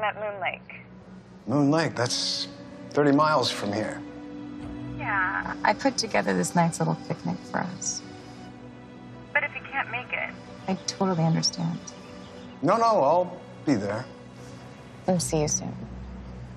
at Moon Lake. Moon Lake, that's 30 miles from here. Yeah. I put together this nice little picnic for us. But if you can't make it... I totally understand. No, I'll be there. We'll see you soon.